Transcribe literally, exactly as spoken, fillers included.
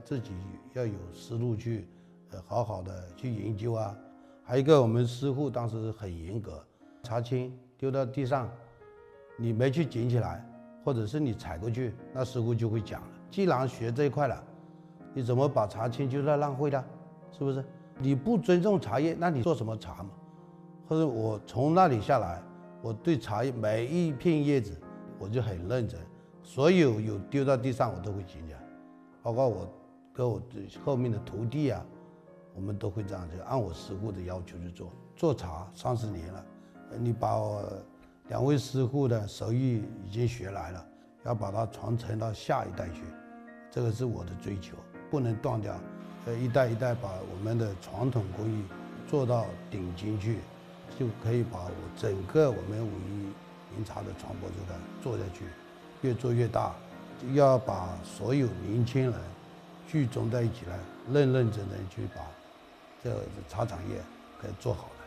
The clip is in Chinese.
自己要有思路去，呃，好好的去研究啊。还有一个，我们师傅当时很严格，茶青丢到地上，你没去捡起来，或者是你踩过去，那师傅就会讲了。既然学这一块了，你怎么把茶青就在浪费了？是不是？你不尊重茶叶，那你做什么茶嘛？或者我从那里下来，我对茶叶每一片叶子，我就很认真，所有有丢到地上我都会捡起来，包括我跟我后面的徒弟啊，我们都会这样，就按我师傅的要求去做。做茶三十年了，你把我两位师傅的手艺已经学来了，要把它传承到下一代去，这个是我的追求，不能断掉。呃，一代一代把我们的传统工艺做到顶尖去，就可以把我整个我们武夷名茶的传播这个做下去，越做越大。要把所有年轻人聚中在一起来，认认真真去把这个茶产业给做好了。